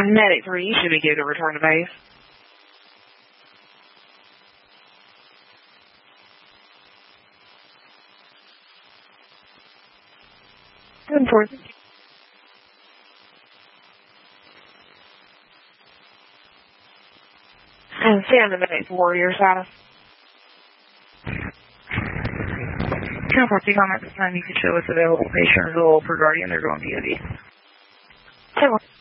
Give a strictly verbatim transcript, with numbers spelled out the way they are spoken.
Medic three, you should be good to return to base. Good for it. And stay on the Medic four, your side. ten fourteen on at this time, you can show us available patient result per guardian, they're going to D O D. ten